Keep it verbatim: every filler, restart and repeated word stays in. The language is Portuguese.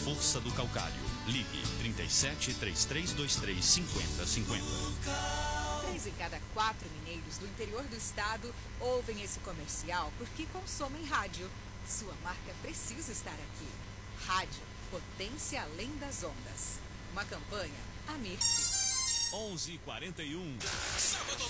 força do calcário. Ligue trinta e sete, três três dois três, cinquenta cinquenta. Três em cada quatro mineiros do interior do estado ouvem esse comercial porque consomem rádio. Sua marca precisa estar aqui. Rádio, potência além das ondas. Uma campanha Amirte. onze e quarenta e um.